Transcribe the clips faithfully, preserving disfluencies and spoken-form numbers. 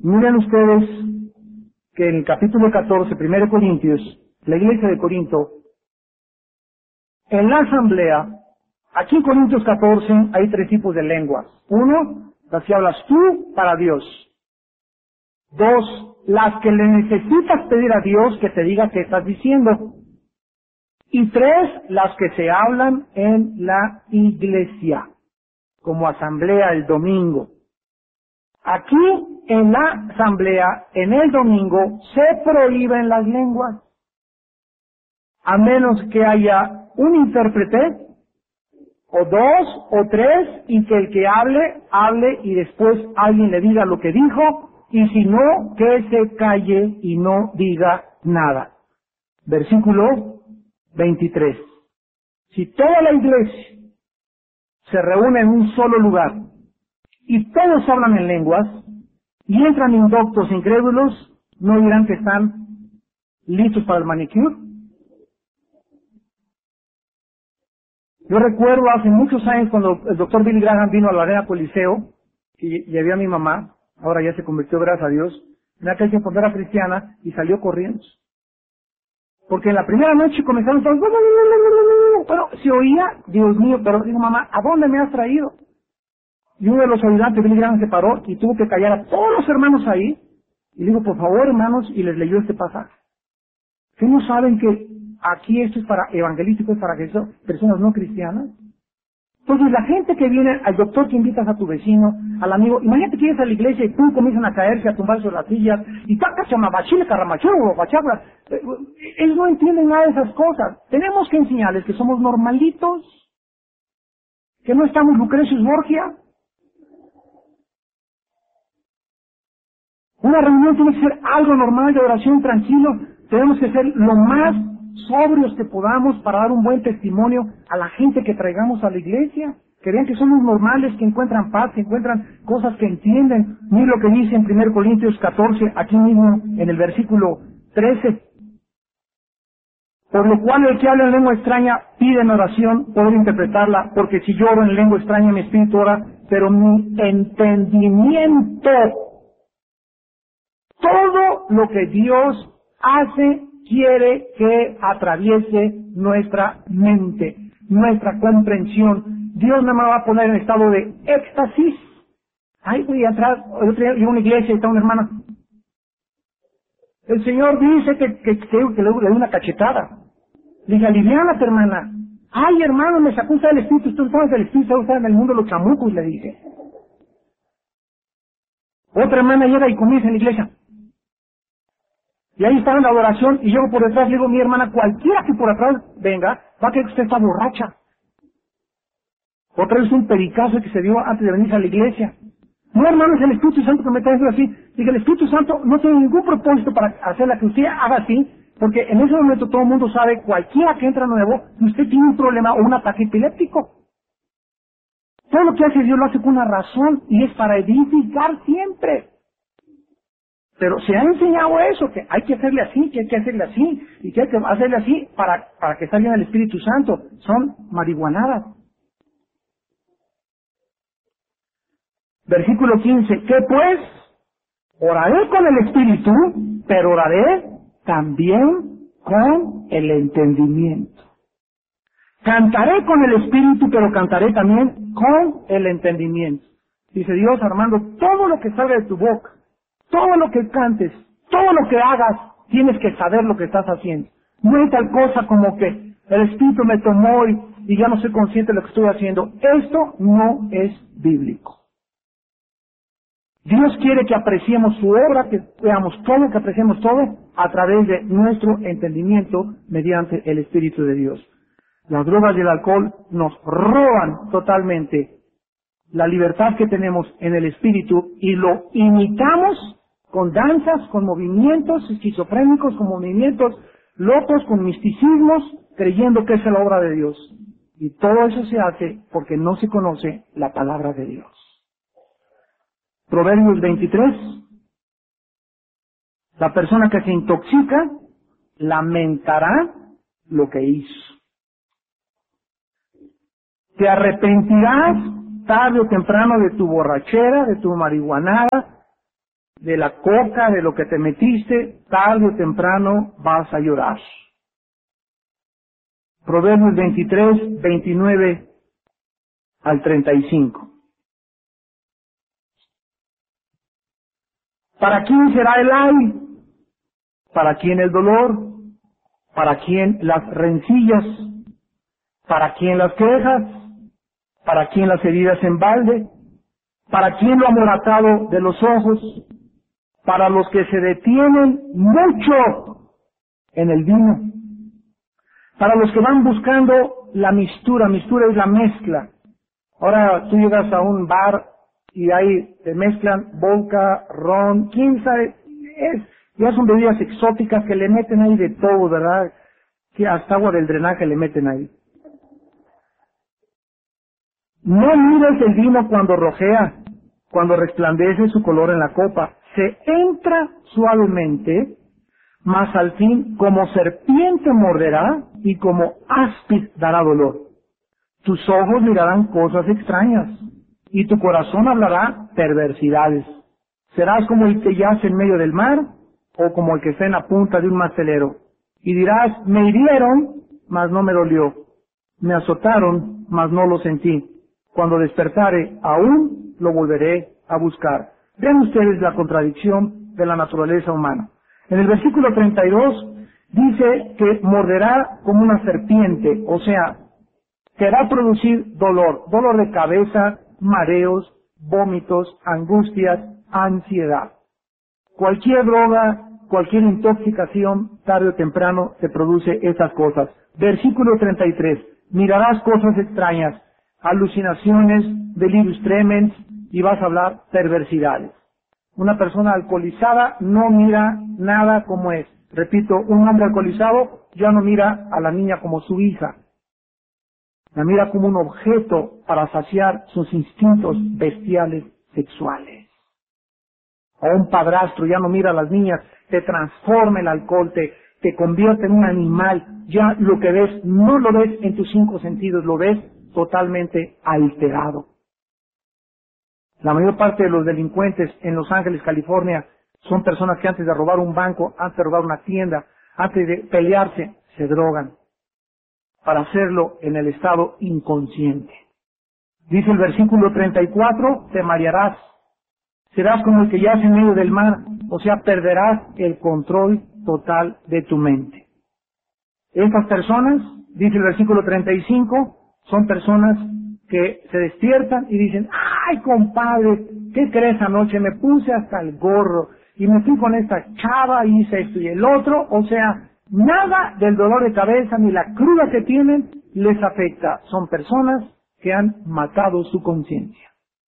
Miren ustedes que en el capítulo catorce, primero de Corintios, la iglesia de Corinto, en la asamblea, aquí en Corintios catorce hay tres tipos de lenguas. Uno, las que hablas tú para Dios. Dos, las que le necesitas pedir a Dios que te diga qué estás diciendo. Y tres, las que se hablan en la iglesia, como asamblea el domingo. Aquí, en la asamblea, en el domingo, se prohíben las lenguas, a menos que haya un intérprete, o dos, o tres, y que el que hable, hable, y después alguien le diga lo que dijo, y si no, que se calle y no diga nada. Versículo veintitrés. Si toda la iglesia se reúne en un solo lugar, y todos hablan en lenguas, y entran indoctos incrédulos, ¿no dirán que están listos para el manicure? Yo recuerdo hace muchos años cuando el doctor Billy Graham vino a la Arena Coliseo, y llevé a mi mamá, ahora ya se convirtió, gracias a Dios, en aquel tiempo era cristiana, y salió corriendo. Porque en la primera noche comenzaron todos, bueno, se oía, Dios mío, pero digo, mamá, ¿a dónde me has traído? Y uno de los ayudantes, Billy Graham, se paró y tuvo que callar a todos los hermanos ahí. Y digo, por favor, hermanos, y les leyó este pasaje. ¿Qué no saben que aquí esto es para evangelístico, es para que son personas no cristianas? Entonces, la gente que viene, al doctor que invitas a tu vecino, al amigo, imagínate que llegas a la iglesia y tú comienzan a caerse, a tumbar sobre las sillas, y taca, chamabachile, carramachero, bachagua. Ellos no entienden nada de esas cosas. Tenemos que enseñarles que somos normalitos, que no estamos Lucrecius Borgia. Una reunión tiene que ser algo normal de oración, tranquilo. Tenemos que ser lo más sobrios que podamos para dar un buen testimonio a la gente que traigamos a la iglesia. Que vean que somos normales, que encuentran paz, que encuentran cosas que entienden. Mira lo que dice en primero Corintios catorce, aquí mismo en el versículo trece. Por lo cual el que habla en lengua extraña pide en oración poder interpretarla, porque si yo oro en lengua extraña mi espíritu ora, pero mi entendimiento, todo lo que Dios hace, quiere que atraviese nuestra mente, nuestra comprensión. Dios no me va a poner en estado de éxtasis. Ay, voy atrás, el otro día iba a una iglesia y está una hermana. El Señor dice que, que, que, que le doy una cachetada. Le dije, aliviánate, hermana. Ay, hermano, me sacó usted el espíritu, usted no sabe el espíritu, usted en el mundo los chamucos, le dije. Otra hermana llega y comienza en la iglesia. Y ahí estaba en la adoración, y yo por detrás le digo, mi hermana, cualquiera que por atrás venga, va a creer que usted está borracha. Otra vez un pericazo que se dio antes de venir a la iglesia. No, hermano, es el Espíritu Santo que me está diciendo así. Dije, el Espíritu Santo no tiene ningún propósito para hacerla que usted haga así, porque en ese momento todo el mundo sabe, cualquiera que entra nuevo, que usted tiene un problema o un ataque epiléptico. Todo lo que hace Dios lo hace con una razón, y es para edificar siempre. Pero se ha enseñado eso, que hay que hacerle así, que hay que hacerle así, y que hay que hacerle así para, para que salga el Espíritu Santo. Son marihuanadas. Versículo quince, ¿qué pues? Oraré con el Espíritu, pero oraré también con el entendimiento. Cantaré con el Espíritu, pero cantaré también con el entendimiento. Dice Dios, Armando, todo lo que salga de tu boca, todo lo que cantes, todo lo que hagas, tienes que saber lo que estás haciendo. No hay tal cosa como que el Espíritu me tomó y, y ya no soy consciente de lo que estoy haciendo. Esto no es bíblico. Dios quiere que apreciemos su obra, que veamos todo, que apreciemos todo a través de nuestro entendimiento mediante el Espíritu de Dios. Las drogas y el alcohol nos roban totalmente la libertad que tenemos en el Espíritu y lo imitamos con danzas, con movimientos esquizofrénicos, con movimientos locos, con misticismos, creyendo que es la obra de Dios. Y todo eso se hace porque no se conoce la palabra de Dios. Proverbios veintitrés. La persona que se intoxica lamentará lo que hizo. Te arrepentirás tarde o temprano de tu borrachera, de tu marihuanada, de la coca, de lo que te metiste, tarde o temprano vas a llorar. Proverbios veintitrés, veintinueve al treinta y cinco. ¿Para quién será el ay? ¿Para quién el dolor? ¿Para quién las rencillas? ¿Para quién las quejas? ¿Para quién las heridas en balde? ¿Para quién lo amoratado de los ojos? Para los que se detienen mucho en el vino. Para los que van buscando la mistura. Mistura es la mezcla. Ahora tú llegas a un bar y ahí te mezclan vodka, ron, quién sabe, es, ya son bebidas exóticas que le meten ahí de todo, ¿verdad? Que hasta agua del drenaje le meten ahí. No mires el vino cuando rojea, cuando resplandece su color en la copa. Se entra suavemente, mas al fin como serpiente morderá y como áspid dará dolor. Tus ojos mirarán cosas extrañas y tu corazón hablará perversidades. Serás como el que yace en medio del mar o como el que está en la punta de un mastelero. Y dirás, me hirieron, mas no me dolió. Me azotaron, mas no lo sentí. Cuando despertare, aún lo volveré a buscar. Vean ustedes la contradicción de la naturaleza humana. En el versículo treinta y dos dice que morderá como una serpiente, o sea, que va a producir dolor, dolor de cabeza, mareos, vómitos, angustias, ansiedad. Cualquier droga, cualquier intoxicación, tarde o temprano, te produce esas cosas. Versículo treinta y tres, mirarás cosas extrañas, alucinaciones, delirios tremens, y vas a hablar perversidades. Una persona alcoholizada no mira nada como es. Repito, un hombre alcoholizado ya no mira a la niña como su hija. La mira como un objeto para saciar sus instintos bestiales sexuales. O un padrastro ya no mira a las niñas, te transforma el alcohol, te, te convierte en un animal. Ya lo que ves, no lo ves en tus cinco sentidos, lo ves totalmente alterado. La mayor parte de los delincuentes en Los Ángeles, California, son personas que antes de robar un banco, antes de robar una tienda, antes de pelearse, se drogan para hacerlo en el estado inconsciente. Dice el versículo treinta y cuatro, te marearás, serás como el que yace en medio del mar, o sea, perderás el control total de tu mente. Estas personas, dice el versículo treinta y cinco, son personas que se despiertan y dicen, ay compadre, ¿qué crees anoche? Me puse hasta el gorro y me fui con esta chava y hice esto y el otro, o sea, nada del dolor de cabeza ni la cruda que tienen les afecta. Son personas que han matado su conciencia.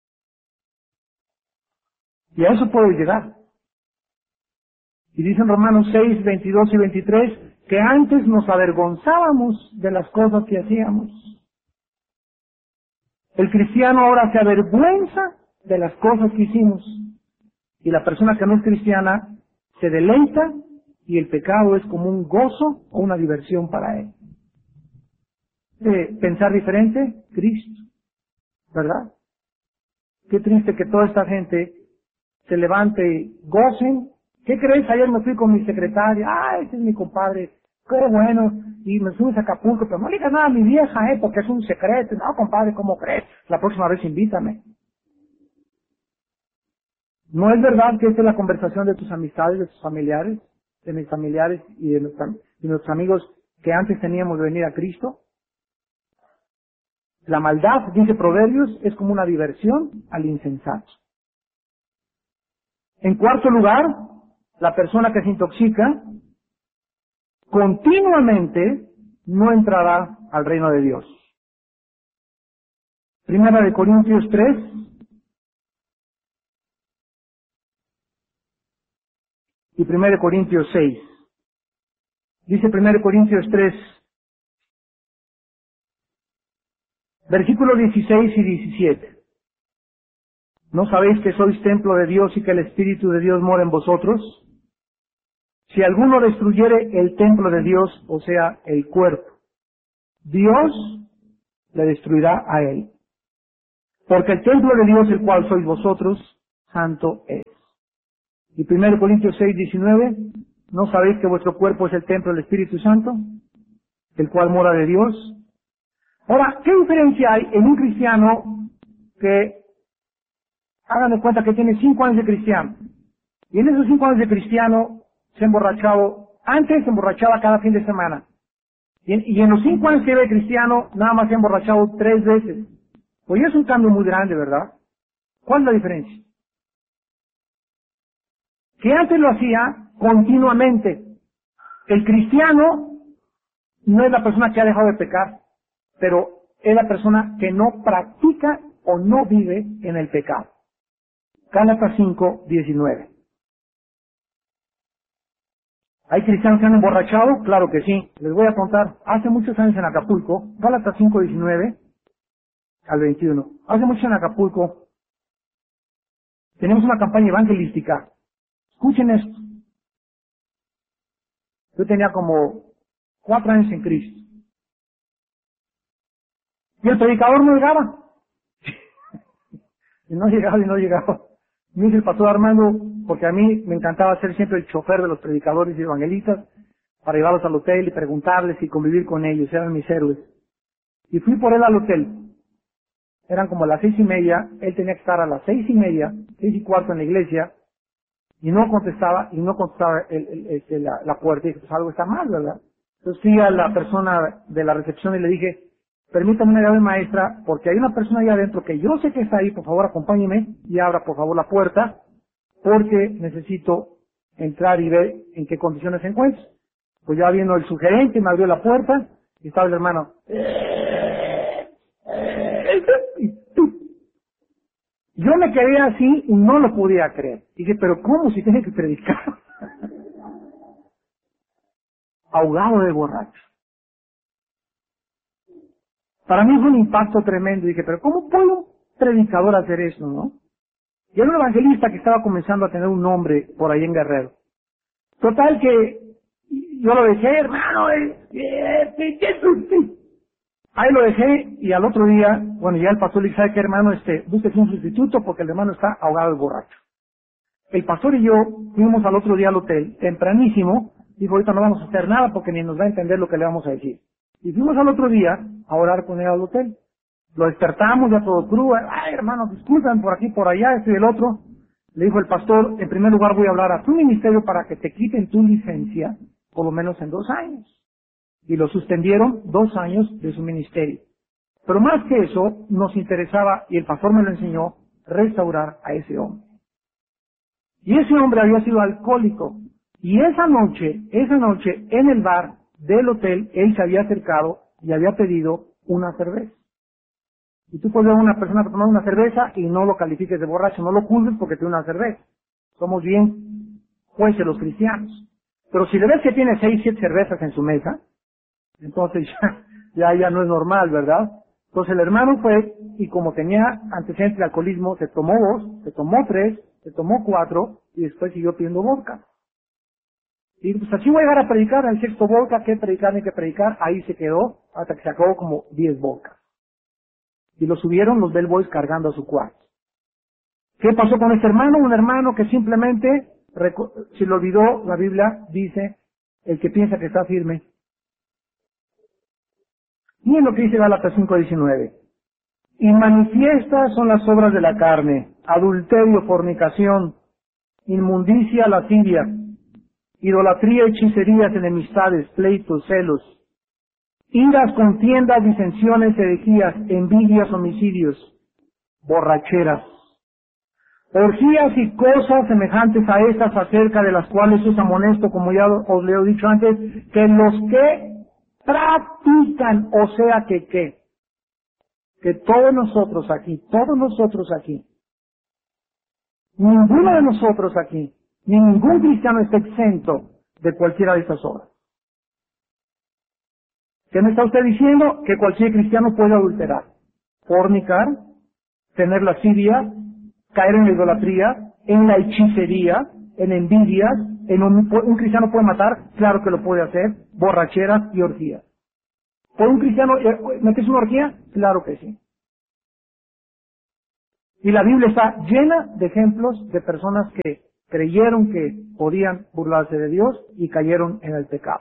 Y a eso puede llegar. Y dicen Romanos seis, veintidós y veintitrés, que antes nos avergonzábamos de las cosas que hacíamos. El cristiano ahora se avergüenza de las cosas que hicimos. Y la persona que no es cristiana se deleita y el pecado es como un gozo o una diversión para él. De pensar diferente, Cristo. ¿Verdad? Qué triste que toda esta gente se levante y gocen. ¿Qué crees? Ayer me fui con mi secretaria. Ah, ese es mi compadre. Qué bueno. Y me fuimos a Acapulco. Pero no le digas nada a mi vieja, ¿eh? Porque es un secreto. No, compadre, ¿cómo crees? La próxima vez invítame. ¿No es verdad que esta es la conversación de tus amistades, de tus familiares, de mis familiares y de nuestros, de nuestros amigos que antes teníamos de venir a Cristo? La maldad, dice Proverbios, es como una diversión al insensato. En cuarto lugar, la persona que se intoxica continuamente no entrará al reino de Dios. Primera de Corintios tres. Y primera de Corintios seis. Dice primera de Corintios tres, versículos dieciséis y diecisiete. ¿No sabéis que sois templo de Dios y que el Espíritu de Dios mora en vosotros? Si alguno destruyere el templo de Dios, o sea, el cuerpo, Dios le destruirá a él. Porque el templo de Dios, el cual sois vosotros, santo es. Y primero Corintios seis, diecinueve, ¿no sabéis que vuestro cuerpo es el templo del Espíritu Santo, el cual mora de Dios? Ahora, ¿qué diferencia hay en un cristiano que, hagan de cuenta que tiene cinco años de cristiano, y en esos cinco años de cristiano se ha emborrachado, antes se emborrachaba cada fin de semana, y en, y en los cinco años que lleva de cristiano, nada más se ha emborrachado tres veces? Pues ya es un cambio muy grande, ¿verdad? ¿Cuál es la diferencia? Que antes lo hacía continuamente. El cristiano no es la persona que ha dejado de pecar, pero es la persona que no practica o no vive en el pecado. Gálatas cinco, diecinueve. ¿Hay cristianos que han emborrachado? Claro que sí. Les voy a contar. Hace muchos años en Acapulco, Gálatas cinco, diecinueve al veintiuno. Hace mucho en Acapulco tenemos una campaña evangelística. Escuchen esto. Yo tenía como cuatro años en Cristo. Y el predicador no llegaba. y no llegaba y no llegaba. Me dice el pastor Armando, porque a mí me encantaba ser siempre el chofer de los predicadores y evangelistas, para llevarlos al hotel y preguntarles y convivir con ellos, eran mis héroes. Y fui por él al hotel. Eran como las seis y media, él tenía que estar a las seis y media, seis y cuarto en la iglesia, y no contestaba, y no contestaba el, el, el, el, la, la puerta, y dije, pues algo está mal, ¿verdad? Entonces fui a la persona de la recepción y le dije, permítame una llave maestra, porque hay una persona ahí adentro que yo sé que está ahí, por favor acompáñeme y abra por favor la puerta, porque necesito entrar y ver en qué condiciones se encuentra. Pues ya vino el sugerente, me abrió la puerta, y estaba el hermano. Yo me quedé así y no lo podía creer. Dije, pero ¿cómo si tiene que predicar? Ahogado de borracho. Para mí fue un impacto tremendo. Dije, pero ¿cómo puede un predicador hacer eso, no? Y era un evangelista que estaba comenzando a tener un nombre por ahí en Guerrero. Total que yo lo dejé, hermano, eh, eh, eh, eh, ahí lo dejé y al otro día, bueno, ya el pastor le dice, ¿sabe qué, hermano? Este, búsquese un sustituto porque el hermano está ahogado de borracho. El pastor y yo fuimos al otro día al hotel, tempranísimo, dijo, ahorita no vamos a hacer nada porque ni nos va a entender lo que le vamos a decir. Y fuimos al otro día a orar con él al hotel. Lo despertamos ya todo crudo, ay hermano, disculpen por aquí, por allá, este y el otro. Le dijo el pastor, en primer lugar voy a hablar a tu ministerio para que te quiten tu licencia, por lo menos en dos años. Y lo suspendieron dos años de su ministerio. Pero más que eso, nos interesaba, y el pastor me lo enseñó, restaurar a ese hombre. Y ese hombre había sido alcohólico. Y esa noche, esa noche, en el bar del hotel, él se había acercado y había pedido una cerveza. Y tú puedes ver a una persona tomar una cerveza y no lo califiques de borracho, no lo juzgues porque tiene una cerveza. Somos bien jueces los cristianos. Pero si le ves que tiene seis, siete cervezas en su mesa, entonces ya, ya, ya no es normal, ¿verdad? Entonces el hermano fue, y como tenía antecedentes de alcoholismo, se tomó dos, se tomó tres, se tomó cuatro, y después siguió pidiendo vodka. Y pues así voy a llegar a predicar, al sexto vodka, que predicar, ni que predicar, ahí se quedó, hasta que se acabó como diez vodkas. Y lo subieron los bellboys cargando a su cuarto. ¿Qué pasó con este hermano? Un hermano que simplemente, si lo olvidó, la Biblia dice, el que piensa que está firme. Miren lo que dice Gálatas cinco diecinueve. Y manifiestas son las obras de la carne, adulterio, fornicación, inmundicia, lascivia, idolatría, hechicerías, enemistades, pleitos, celos, iras, contiendas, disensiones, herejías, envidias, homicidios, borracheras, orgías y cosas semejantes a estas, acerca de las cuales os amonesto, como ya os le he dicho antes, que los que practican, o sea que qué, que todos nosotros aquí, todos nosotros aquí, ninguno de nosotros aquí, ni ningún cristiano está exento de cualquiera de estas obras. ¿Qué me está usted diciendo? Que cualquier cristiano puede adulterar, fornicar, tener lascivia, caer en la idolatría, en la hechicería, en envidias, en un, un cristiano puede matar, claro que lo puede hacer, borracheras y orgías. ¿Puede un cristiano meterse una orgía? Claro que sí. Y la Biblia está llena de ejemplos de personas que creyeron que podían burlarse de Dios y cayeron en el pecado.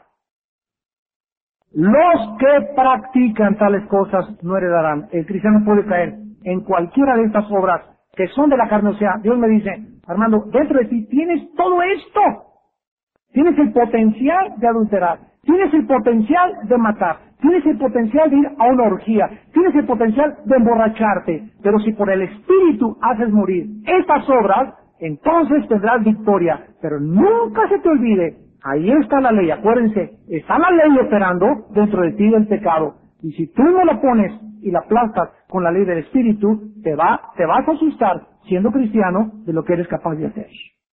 Los que practican tales cosas no heredarán. El cristiano puede caer en cualquiera de estas obras que son de la carne. O sea, Dios me dice, Armando, dentro de ti tienes todo esto. Tienes el potencial de adulterar, tienes el potencial de matar, tienes el potencial de ir a una orgía, tienes el potencial de emborracharte, pero si por el Espíritu haces morir estas obras, entonces tendrás victoria. Pero nunca se te olvide, ahí está la ley, acuérdense, está la ley operando dentro de ti del pecado. Y si tú no la pones y la aplastas con la ley del Espíritu, te va, te vas a asustar, siendo cristiano, de lo que eres capaz de hacer.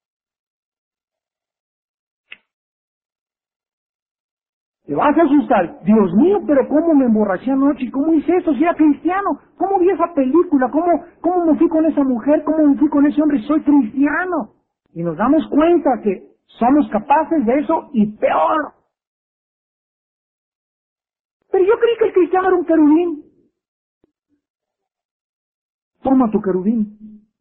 Te vas a asustar. Dios mío, pero ¿cómo me emborraché anoche? ¿Cómo hice eso? Si era cristiano. ¿Cómo vi esa película? ¿Cómo, cómo me fui con esa mujer? ¿Cómo me fui con ese hombre? Soy cristiano. Y nos damos cuenta que somos capaces de eso y peor. Pero yo creí que el cristiano era un querubín. Toma tu querubín.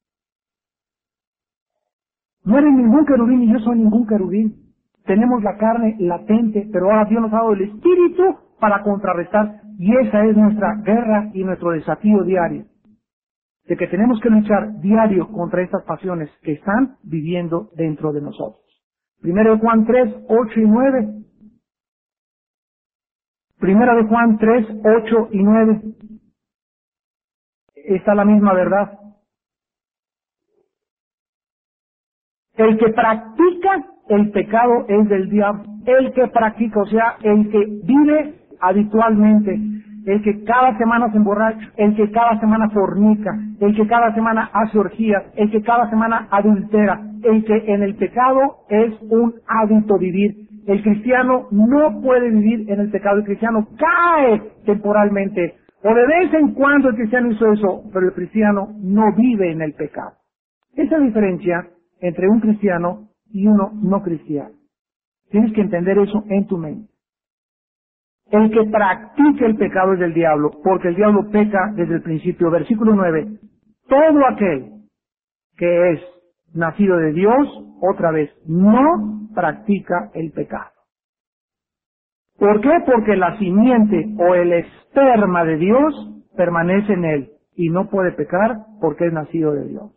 No eres ningún querubín y yo soy ningún querubín. Tenemos la carne latente, pero ahora Dios nos ha dado el Espíritu para contrarrestar, y esa es nuestra guerra y nuestro desafío diario, de que tenemos que luchar diario contra estas pasiones que están viviendo dentro de nosotros. Primero de Juan tres, ocho y nueve. Primera de Juan tres, ocho y nueve. Está la misma verdad. El que practica el pecado es del diablo. El que practica, o sea, el que vive habitualmente, el que cada semana se emborracha, el que cada semana fornica, el que cada semana hace orgías, el que cada semana adultera, el que en el pecado es un hábito vivir. El cristiano no puede vivir en el pecado. El cristiano cae temporalmente, o de vez en cuando el cristiano hizo eso, pero el cristiano no vive en el pecado. Esa es la diferencia entre un cristiano y uno no cristiano. Tienes que entender eso en tu mente. El que practica el pecado es del diablo, porque el diablo peca desde el principio. Versículo nueve. Todo aquel que es nacido de Dios, otra vez, no practica el pecado. ¿Por qué? Porque la simiente o el esperma de Dios permanece en él y no puede pecar porque es nacido de Dios.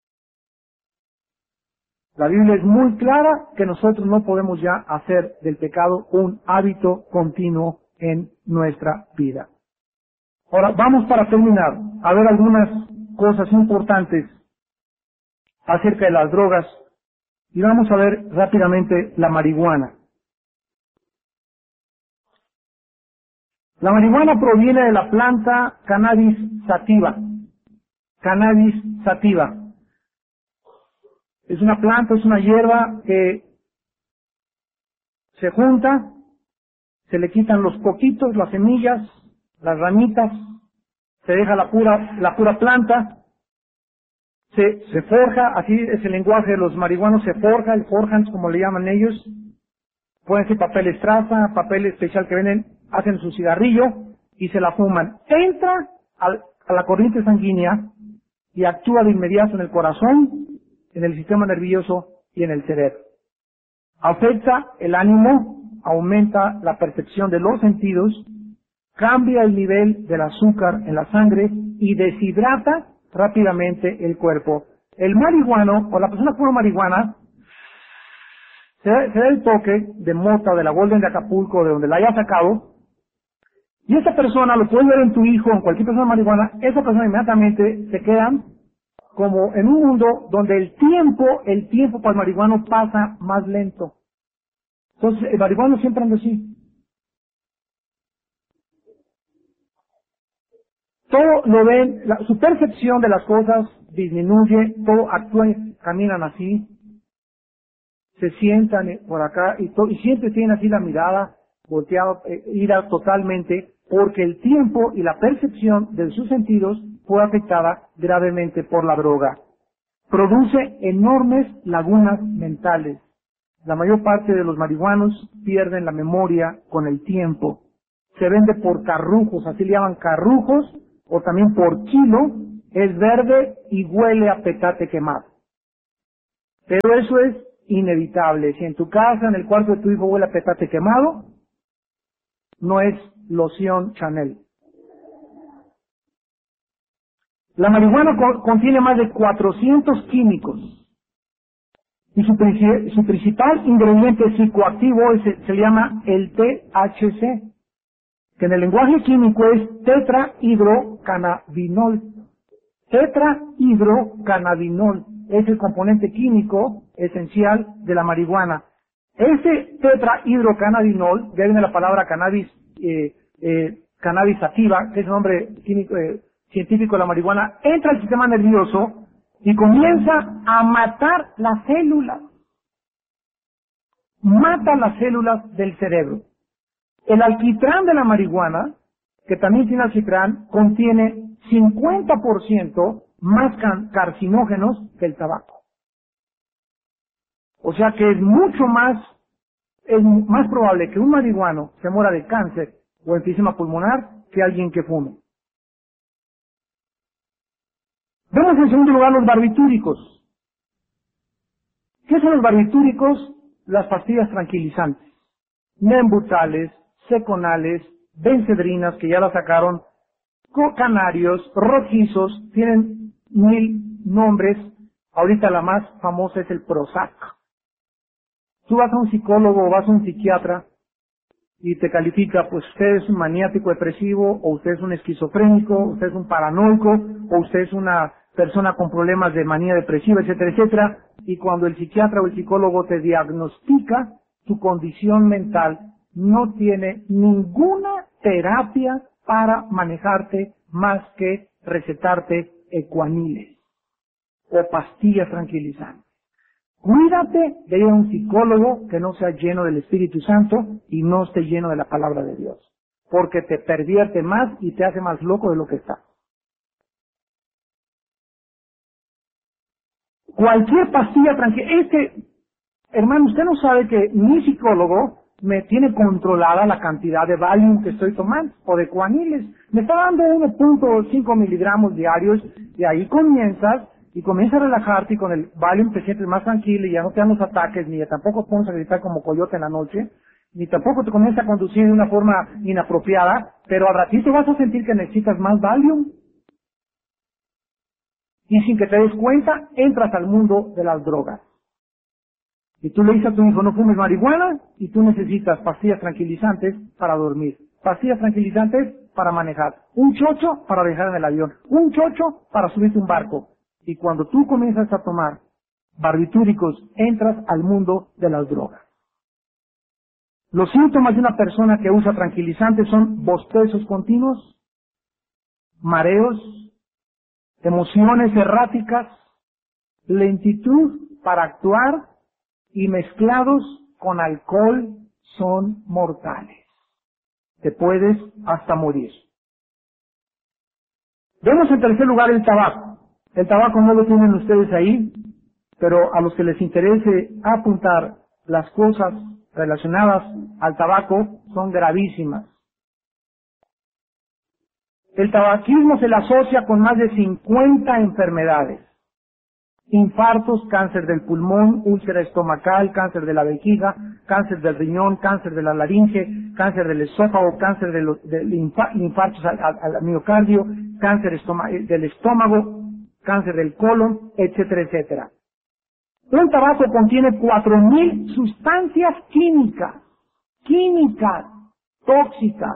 La Biblia es muy clara que nosotros no podemos ya hacer del pecado un hábito continuo en nuestra vida. Ahora, vamos para terminar a ver algunas cosas importantes acerca de las drogas y vamos a ver rápidamente la marihuana. La marihuana proviene de la planta Cannabis sativa. Cannabis sativa. Es una planta, es una hierba que se junta, se le quitan los coquitos, las semillas, las ramitas, se deja la pura, la pura planta, se, se forja, así es el lenguaje de los marihuanos, se forja, el forjan como le llaman ellos, pueden ser papel estraza, papel especial que venden, hacen su cigarrillo y se la fuman. Entra al, a la corriente sanguínea y actúa de inmediato en el corazón, en el sistema nervioso y en el cerebro. Afecta el ánimo, aumenta la percepción de los sentidos, cambia el nivel del azúcar en la sangre y deshidrata rápidamente el cuerpo. El marihuano, o la persona que fuma marihuana, se da, se da el toque de mota de la Golden de Acapulco, de donde la haya sacado, y esa persona, lo puedes ver en tu hijo, en cualquier persona marihuana, esa persona inmediatamente se quedan como en un mundo donde el tiempo, el tiempo para el marihuano pasa más lento. Entonces, el marihuano siempre anda así. Todo lo ven, la, su percepción de las cosas disminuye, todo actúan, caminan así, se sientan por acá y, to, y siempre tienen así la mirada volteada, eh, ira totalmente, porque el tiempo y la percepción de sus sentidos fue afectada gravemente por la droga. Produce enormes lagunas mentales. La mayor parte de los marihuanos pierden la memoria con el tiempo. Se vende por carrujos, así le llaman carrujos, o también por kilo, es verde y huele a petate quemado. Pero eso es inevitable. Si en tu casa, en el cuarto de tu hijo huele a petate quemado, no es loción Chanel. La marihuana co- contiene más de cuatrocientos químicos y su, princi- su principal ingrediente psicoactivo es, se llama el T H C, que en el lenguaje químico es tetrahidrocannabinol. Tetrahidrocannabinol es el componente químico esencial de la marihuana. Ese tetrahidrocannabinol, de ahí viene la palabra cannabis, eh, eh, cannabis sativa, que es el nombre químico, eh, científico de la marihuana, entra al sistema nervioso y comienza a matar las células. Mata las células del cerebro. El alquitrán de la marihuana, que también tiene alquitrán, contiene cincuenta por ciento más can- carcinógenos que el tabaco. O sea que es mucho más, es más probable que un marihuano se muera de cáncer o enfisema pulmonar que alguien que fume. Vemos en segundo lugar los barbitúricos. ¿Qué son los barbitúricos? Las pastillas tranquilizantes. Nembutales, seconales, bencedrinas, que ya las sacaron, canarios, rojizos, tienen mil nombres. Ahorita la más famosa es el Prozac. Tú vas a un psicólogo o vas a un psiquiatra y te califica, pues usted es un maniático depresivo, o usted es un esquizofrénico, o usted es un paranoico, o usted es una persona con problemas de manía depresiva, etcétera, etcétera. Y cuando el psiquiatra o el psicólogo te diagnostica tu condición mental, no tiene ninguna terapia para manejarte más que recetarte ecuaniles o pastillas tranquilizantes. Cuídate de ir a un psicólogo que no sea lleno del Espíritu Santo y no esté lleno de la palabra de Dios, porque te pervierte más y te hace más loco de lo que está. Cualquier pastilla tranquila, es que, hermano, usted no sabe que mi psicólogo me tiene controlada la cantidad de Valium que estoy tomando, o de Cuaniles. Me está dando uno punto cinco miligramos diarios, y ahí comienzas, y comienzas a relajarte, y con el Valium te sientes más tranquilo, y ya no te dan los ataques, ni tampoco te pones a gritar como coyote en la noche, ni tampoco te comienzas a conducir de una forma inapropiada, pero al ratito vas a sentir que necesitas más Valium. Y sin que te des cuenta, entras al mundo de las drogas. Y tú le dices a tu hijo, no fumes marihuana, y tú necesitas pastillas tranquilizantes para dormir, pastillas tranquilizantes para manejar, un chocho para viajar en el avión, un chocho para subirte a un barco. Y cuando tú comienzas a tomar barbitúricos, entras al mundo de las drogas. Los síntomas de una persona que usa tranquilizantes son bostezos continuos, mareos, emociones erráticas, lentitud para actuar, y mezclados con alcohol son mortales. Te puedes hasta morir. Vemos en tercer lugar el tabaco. El tabaco no lo tienen ustedes ahí, pero a los que les interese apuntar las cosas relacionadas al tabaco son gravísimas. El tabaquismo se le asocia con más de cincuenta enfermedades. Infartos, cáncer del pulmón, úlcera estomacal, cáncer de la vejiga, cáncer del riñón, cáncer de la laringe, cáncer del esófago, cáncer de los de infartos al, al, al miocardio, cáncer estoma, del estómago, cáncer del colon, etcétera, etcétera. Un tabaco contiene cuatro mil sustancias químicas, químicas, tóxicas,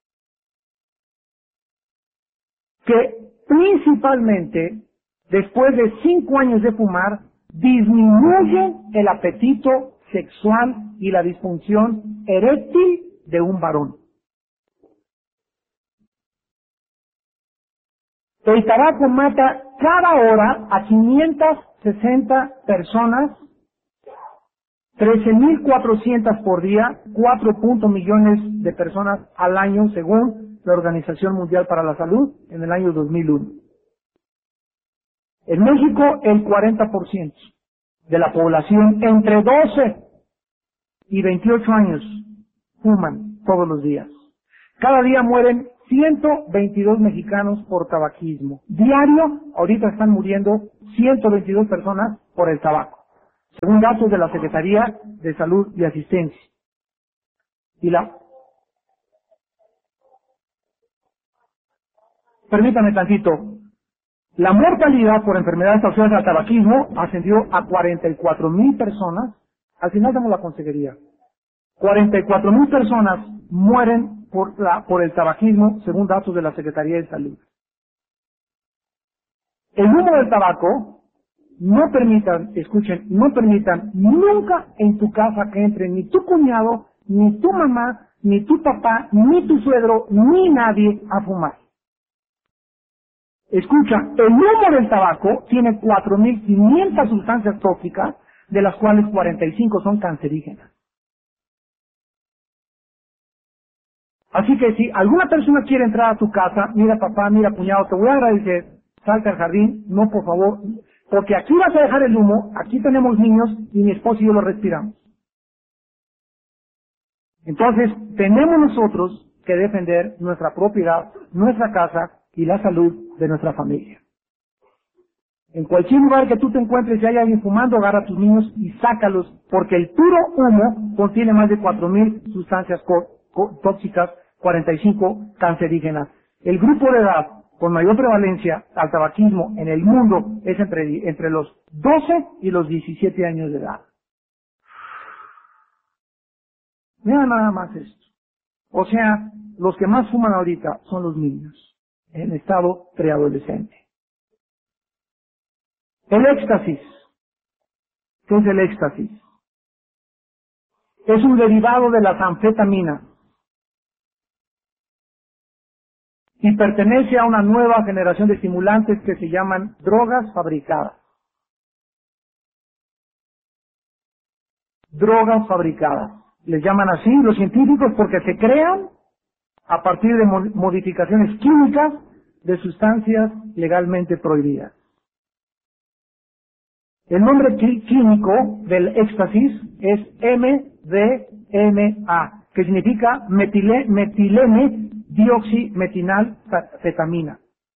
que principalmente después de cinco años de fumar, disminuye el apetito sexual y la disfunción eréctil de un varón. El tabaco mata cada hora a quinientas sesenta personas, trece mil cuatrocientas por día, cuatro punto millones de personas al año, según la Organización Mundial para la Salud, en el año dos mil uno. En México, el cuarenta por ciento de la población entre doce y veintiocho años fuman todos los días. Cada día mueren ciento veintidós mexicanos por tabaquismo. Diario, ahorita están muriendo ciento veintidós personas por el tabaco. según datos de la Secretaría de Salud y Asistencia. Y la... Permítame tantito. La mortalidad por enfermedades asociadas al tabaquismo ascendió a cuarenta y cuatro mil personas. Al final damos la consejería. cuarenta y cuatro mil personas mueren por, la, por el tabaquismo, según datos de la Secretaría de Salud. El humo del tabaco, no permitan, escuchen, no permitan nunca en tu casa que entre ni tu cuñado, ni tu mamá, ni tu papá, ni tu suegro, ni nadie a fumar. Escucha, el humo del tabaco tiene cuatro mil quinientas sustancias tóxicas, de las cuales cuarenta y cinco son cancerígenas. Así que si alguna persona quiere entrar a tu casa, mira papá, mira cuñado, te voy a agradecer, salta al jardín, no por favor, porque aquí vas a dejar el humo, aquí tenemos niños y mi esposo y yo lo respiramos. Entonces, tenemos nosotros que defender nuestra propiedad, nuestra casa y la salud de nuestra familia. En cualquier lugar que tú te encuentres y haya alguien fumando, agarra a tus niños y sácalos, porque el puro humo contiene más de cuatro mil sustancias tóxicas, cuarenta y cinco cancerígenas. El grupo de edad con mayor prevalencia al tabaquismo en el mundo es entre, entre los doce y los diecisiete años de edad. Mira nada más esto. O sea, los que más fuman ahorita son los niños, en estado preadolescente. El éxtasis. ¿Qué es el éxtasis? Es un derivado de las anfetaminas y pertenece a una nueva generación de estimulantes que se llaman drogas fabricadas. Drogas fabricadas. Les llaman así los científicos porque se crean a partir de modificaciones químicas de sustancias legalmente prohibidas. El nombre químico del éxtasis es M D M A, que significa metile, metilene dioximetinalfetamina.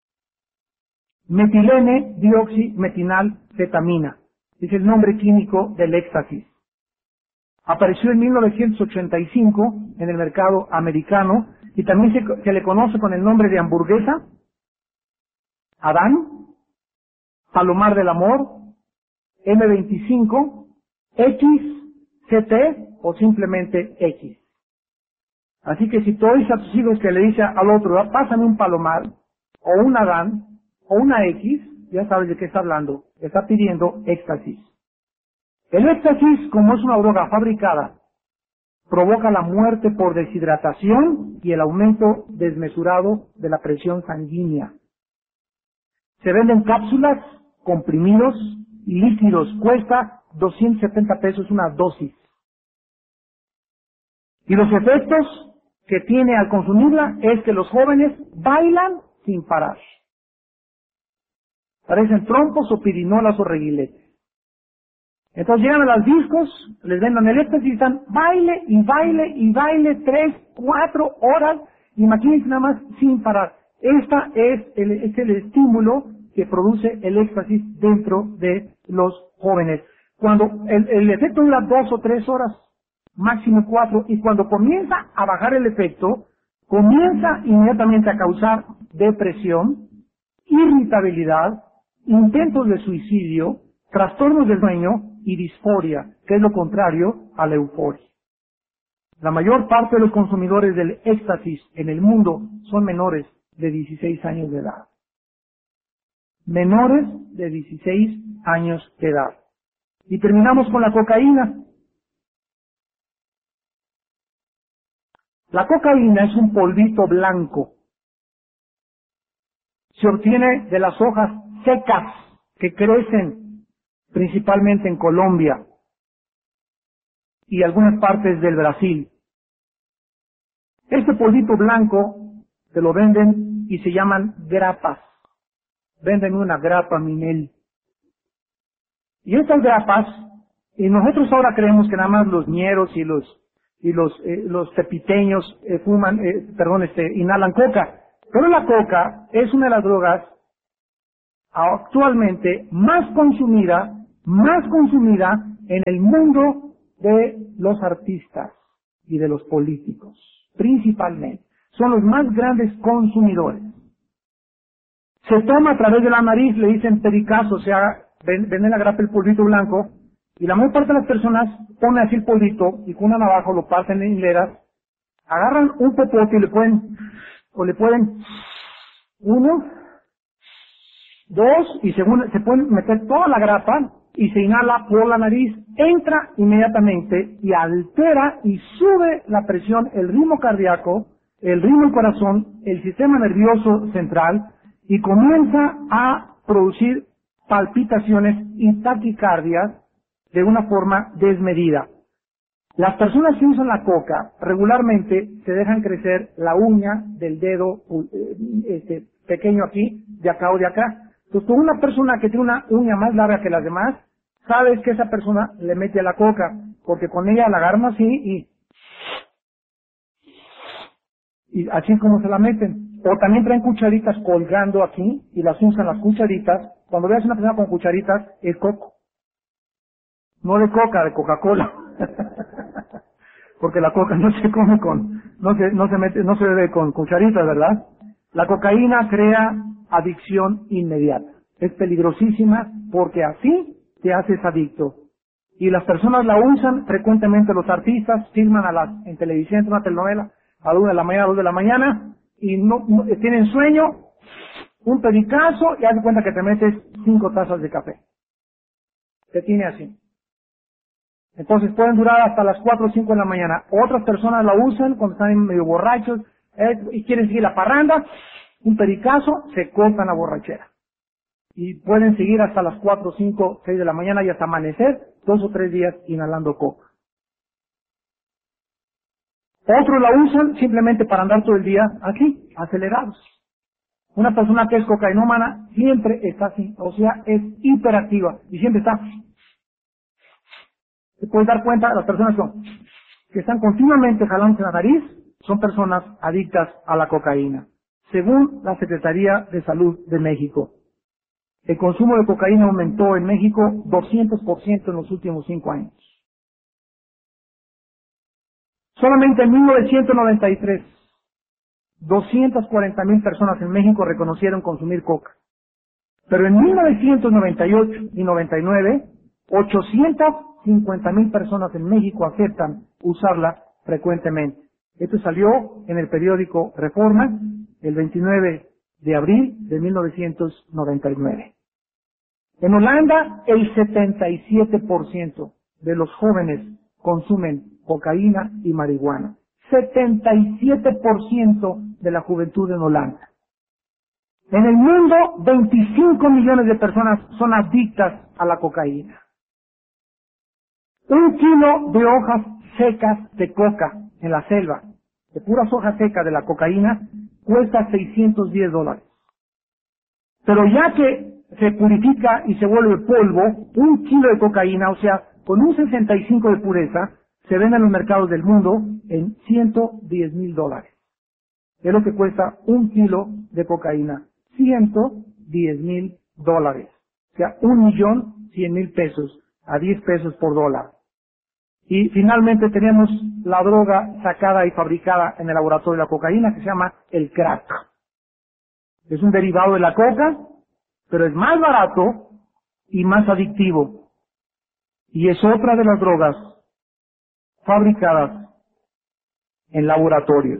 Metilene dioximetinalfetamina es el nombre químico del éxtasis. Apareció en mil novecientos ochenta y cinco en el mercado americano y también se, se le conoce con el nombre de hamburguesa, Adán, Palomar del Amor, M veinticinco, X, C T o simplemente X. Así que si tú oyes a tus hijos que le dice al otro, pásame un Palomar, o un Adán, o una X, ya sabes de qué está hablando, está pidiendo éxtasis. El éxtasis, como es una droga fabricada, provoca la muerte por deshidratación y el aumento desmesurado de la presión sanguínea. Se venden cápsulas, comprimidos y líquidos. Cuesta doscientos setenta pesos una dosis. Y los efectos que tiene al consumirla es que los jóvenes bailan sin parar. Parecen trompos o pirinolas o reguiletes. Entonces llegan a los discos, les vendan el éxtasis y están baile y baile y baile tres, cuatro horas, imagínense nada más sin parar. Esta es el, es el estímulo que produce el éxtasis dentro de los jóvenes. Cuando el, el efecto dura dos o tres horas, máximo cuatro, y cuando comienza a bajar el efecto, comienza inmediatamente a causar depresión, irritabilidad, intentos de suicidio, trastornos del sueño y disforia, que es lo contrario a la euforia. La mayor parte de los consumidores del éxtasis en el mundo son menores de dieciséis años de edad. Menores de dieciséis años de edad. Y terminamos con la cocaína. La cocaína es un polvito blanco. Se obtiene de las hojas secas que crecen principalmente en Colombia y algunas partes del Brasil. Este polvito blanco te lo venden y se llaman grapas. Venden una grapa Minel. Y estas grapas, y nosotros ahora creemos que nada más los ñeros y los y los eh, los tepiteños eh, fuman, eh, perdón, este, inhalan coca. Pero la coca es una de las drogas actualmente más consumida, más consumida en el mundo de los artistas y de los políticos, principalmente. Son los más grandes consumidores. Se toma a través de la nariz, le dicen pericazo, o sea, ven, ven en la grapa el polvito blanco, y la mayor parte de las personas ponen así el polvito y con una navaja lo parten en hileras, agarran un popote y le pueden, o le pueden, uno, dos, y según, se pueden meter toda la grapa y se inhala por la nariz, entra inmediatamente y altera y sube la presión, el ritmo cardíaco, el ritmo del corazón, el sistema nervioso central, y comienza a producir palpitaciones y taquicardias de una forma desmedida. Las personas que usan la coca regularmente se dejan crecer la uña del dedo este, pequeño aquí, de acá o de acá. Entonces, con una persona que tiene una uña más larga que las demás, sabes que esa persona le mete a la coca, porque con ella la agarran así y, y así es como se la meten. O también traen cucharitas colgando aquí y las usan las cucharitas. Cuando veas una persona con cucharitas, es coco. No de coca, de Coca-Cola. Porque la coca no se come con, no se, no se mete, no se bebe con cucharitas, ¿verdad? La cocaína crea adicción inmediata. Es peligrosísima porque así te haces adicto. Y las personas la usan frecuentemente, los artistas filman a las, en televisión, una telenovela, a la una de la mañana, a las dos de la mañana, y no, no tienen sueño, un pericazo, y haz de cuenta que te metes cinco tazas de café. Te tiene así. Entonces pueden durar hasta las cuatro o cinco de la mañana. Otras personas la usan cuando están medio borrachos eh, y quieren seguir la parranda, un pericazo, se cortan la borrachera. Y pueden seguir hasta las cuatro, cinco, seis de la mañana y hasta amanecer, dos o tres días inhalando coca. Otros la usan simplemente para andar todo el día aquí, acelerados. Una persona que es cocainómana siempre está así, o sea, es hiperactiva y siempre está. Se puede dar cuenta, las personas son, que están continuamente jalándose la nariz, son personas adictas a la cocaína, según la Secretaría de Salud de México. El consumo de cocaína aumentó en México doscientos por ciento en los últimos cinco años. Solamente en mil novecientos noventa y tres, doscientas cuarenta mil personas en México reconocieron consumir coca. Pero en mil novecientos noventa y ocho y noventa y nueve, ochocientas cincuenta mil personas en México aceptan usarla frecuentemente. Esto salió en el periódico Reforma el veintinueve de abril de mil novecientos noventa y nueve. En Holanda, el setenta y siete por ciento de los jóvenes consumen cocaína y marihuana. setenta y siete por ciento de la juventud en Holanda. En el mundo, veinticinco millones de personas son adictas a la cocaína. Un kilo de hojas secas de coca en la selva, de puras hojas secas de la cocaína, cuesta seiscientos diez dólares. Pero ya que se purifica y se vuelve polvo, un kilo de cocaína, o sea, con un sesenta y cinco de pureza, se vende en los mercados del mundo en ciento diez mil dólares. Es lo que cuesta un kilo de cocaína, ciento diez mil dólares. O sea, un millón cien mil pesos a diez pesos por dólar. Y finalmente tenemos la droga sacada y fabricada en el laboratorio de la cocaína que se llama el crack. Es un derivado de la coca, pero es más barato y más adictivo. Y es otra de las drogas fabricadas en laboratorios.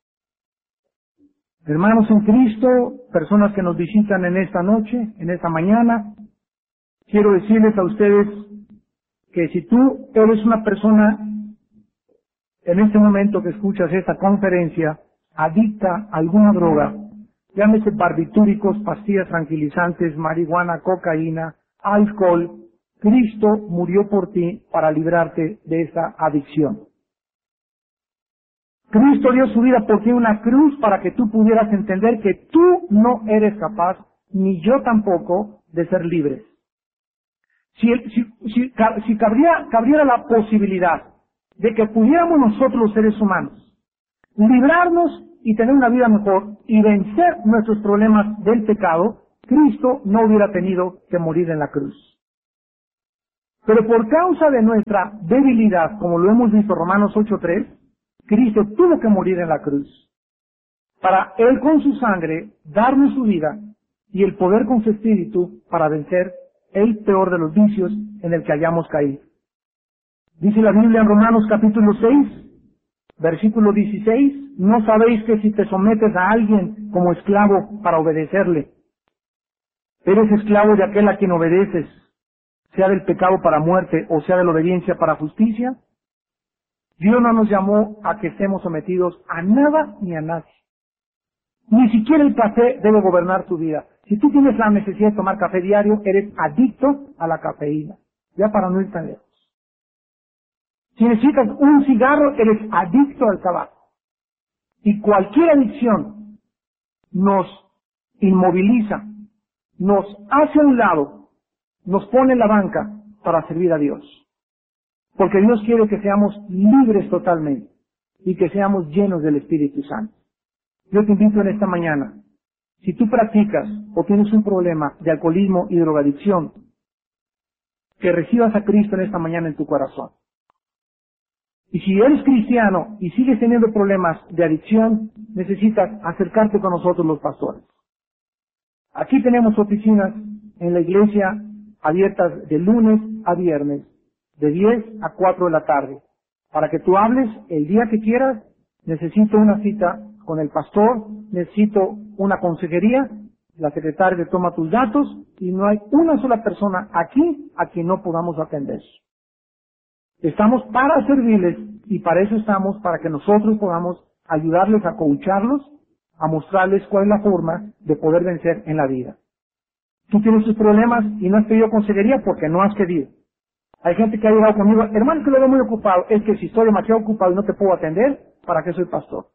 Hermanos en Cristo, personas que nos visitan en esta noche, en esta mañana, quiero decirles a ustedes que si tú eres una persona en este momento que escuchas esta conferencia adicta a alguna droga, llámese barbitúricos, pastillas tranquilizantes, marihuana, cocaína, alcohol, Cristo murió por ti para librarte de esta adicción. Cristo dio su vida por ti en una cruz para que tú pudieras entender que tú no eres capaz, ni yo tampoco, de ser libres. Si, si, si, si cabría, cabriera la posibilidad de que pudiéramos nosotros los seres humanos librarnos y tener una vida mejor y vencer nuestros problemas del pecado, Cristo no hubiera tenido que morir en la cruz. Pero por causa de nuestra debilidad, como lo hemos visto Romanos ocho tres, Cristo tuvo que morir en la cruz, para Él con su sangre darnos su vida y el poder con su espíritu para vencer el peor de los vicios en el que hayamos caído. Dice la Biblia en Romanos capítulo seis, versículo dieciséis, ¿no sabéis que si te sometes a alguien como esclavo para obedecerle, eres esclavo de aquel a quien obedeces, sea del pecado para muerte o sea de la obediencia para justicia? Dios no nos llamó a que estemos sometidos a nada ni a nadie. Ni siquiera el café debe gobernar tu vida. Si tú tienes la necesidad de tomar café diario, eres adicto a la cafeína. Ya para no ir tan lejos. Si necesitas un cigarro, eres adicto al tabaco. Y cualquier adicción nos inmoviliza, nos hace a un lado, nos pone en la banca para servir a Dios. Porque Dios quiere que seamos libres totalmente y que seamos llenos del Espíritu Santo. Yo te invito en esta mañana, si tú practicas o tienes un problema de alcoholismo y drogadicción, que recibas a Cristo en esta mañana en tu corazón. Y si eres cristiano y sigues teniendo problemas de adicción, necesitas acercarte con nosotros los pastores. Aquí tenemos oficinas en la iglesia abiertas de lunes a viernes, de diez a cuatro de la tarde. Para que tú hables el día que quieras, necesito una cita con el pastor, necesito una consejería, la secretaria te toma tus datos y no hay una sola persona aquí a quien no podamos atender. Estamos para servirles y para eso estamos, para que nosotros podamos ayudarles a coacharlos, a mostrarles cuál es la forma de poder vencer en la vida. Tú tienes tus problemas y no has pedido consejería porque no has querido. Hay gente que ha llegado conmigo, hermano, que lo veo muy ocupado. Es que si estoy demasiado ocupado y no te puedo atender, ¿para qué soy pastor?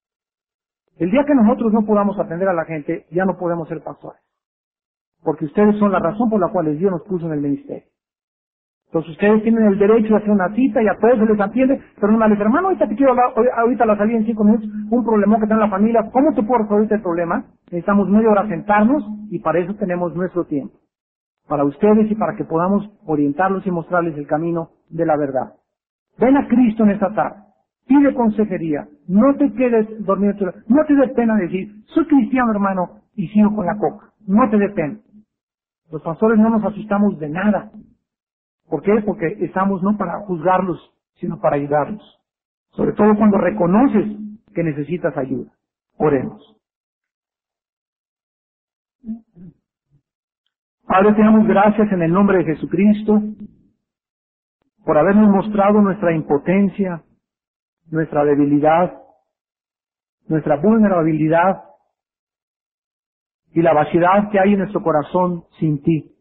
El día que nosotros no podamos atender a la gente, ya no podemos ser pastores. Porque ustedes son la razón por la cual Dios nos puso en el ministerio. Entonces ustedes tienen el derecho de hacer una cita y a todos se les atiende, pero no me dice, hermano, ahorita te quiero hablar, ahorita la salí en cinco minutos, un problema que tiene la familia, ¿cómo te puedo resolver este problema? Necesitamos media hora sentarnos y para eso tenemos nuestro tiempo. Para ustedes y para que podamos orientarlos y mostrarles el camino de la verdad. Ven a Cristo en esta tarde. Pide consejería. No te quedes dormido. No te dé pena decir, soy cristiano, hermano, y sigo con la coca. No te dé pena. Los pastores no nos asustamos de nada. ¿Por qué? Porque estamos no para juzgarlos, sino para ayudarlos. Sobre todo cuando reconoces que necesitas ayuda. Oremos. Padre, te damos gracias en el nombre de Jesucristo por habernos mostrado nuestra impotencia, nuestra debilidad, nuestra vulnerabilidad y la vaciedad que hay en nuestro corazón sin ti.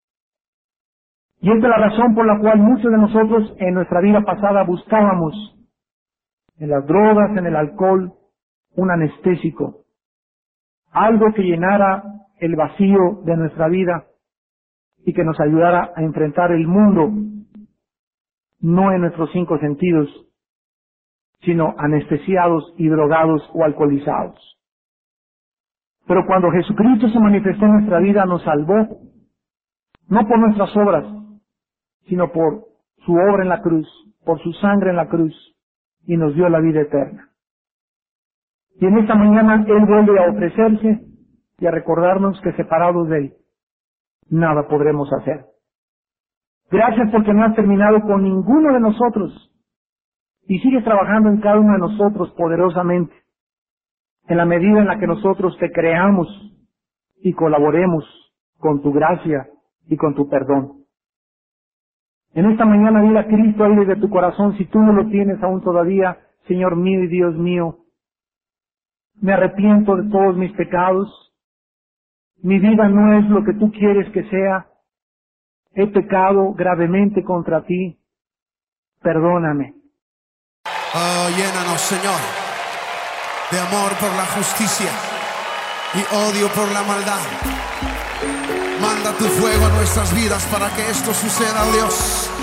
Y esta es la razón por la cual muchos de nosotros en nuestra vida pasada buscábamos en las drogas, en el alcohol, un anestésico, algo que llenara el vacío de nuestra vida y que nos ayudara a enfrentar el mundo, no en nuestros cinco sentidos, sino anestesiados y drogados o alcoholizados. Pero cuando Jesucristo se manifestó en nuestra vida, nos salvó, no por nuestras obras, sino por su obra en la cruz, por su sangre en la cruz, y nos dio la vida eterna. Y en esta mañana Él vuelve a ofrecerse y a recordarnos que separados de Él, nada podremos hacer. Gracias porque no has terminado con ninguno de nosotros y sigues trabajando en cada uno de nosotros poderosamente, en la medida en la que nosotros te creamos y colaboremos con tu gracia y con tu perdón. En esta mañana dile a Cristo ahí desde tu corazón, si tú no lo tienes aún todavía, Señor mío y Dios mío, me arrepiento de todos mis pecados, mi vida no es lo que tú quieres que sea, he pecado gravemente contra ti, perdóname. Oh, llénanos, Señor, de amor por la justicia y odio por la maldad. Manda tu fuego a nuestras vidas para que esto suceda, oh Dios.